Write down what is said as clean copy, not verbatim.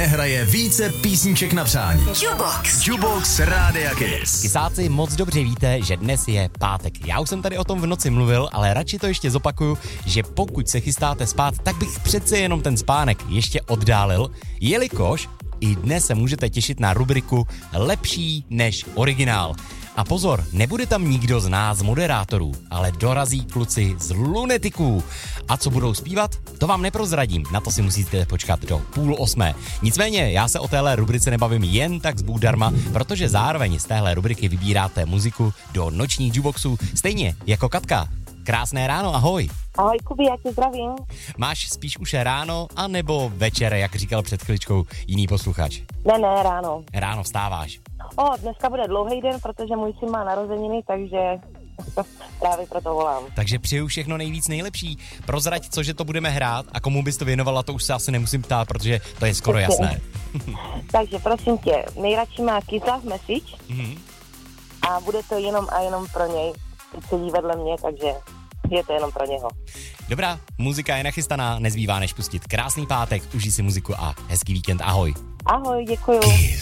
nehraje více písniček na přání. Jukebox Rádia Kiss. Kysáci, moc dobře víte, že dnes je pátek. Já už jsem tady o tom v noci mluvil, ale radši to ještě zopakuju, že pokud se chystáte spát, tak bych přece jenom ten spánek ještě oddálil, jelikož i dnes se můžete těšit na rubriku Lepší než originál. A pozor, nebude tam nikdo z nás moderátorů, ale dorazí kluci z Lunetiků. A co budou zpívat, to vám neprozradím, na to si musíte počkat do 7:30. Nicméně, já se o téhle rubrice nebavím jen tak zdarma, protože zároveň z téhle rubriky vybíráte muziku do nočních jukeboxů, stejně jako Katka. Krásné ráno, ahoj. Ahoj Kubi, já tě zdravím. Máš spíš už ráno, anebo večer, jak říkal před chviličkou jiný posluchač? Ne, ráno. Ráno vstáváš. Dneska bude dlouhý den, protože můj syn má narozeniny, takže právě proto volám. Takže přeju všechno nejvíc nejlepší. Prozrať, cože to budeme hrát a komu bys to věnovala, to už se asi nemusím ptát, protože to je skoro jasné. Takže prosím tě, nejradši má Kyslav Message a bude to jenom a jenom pro něj. Sedí vedle mě, takže je to jenom pro něho. Dobrá, muzika je nachystaná, nezbývá než pustit. Krásný pátek, užij si muziku a hezký víkend, ahoj. Ahoj, děkuju.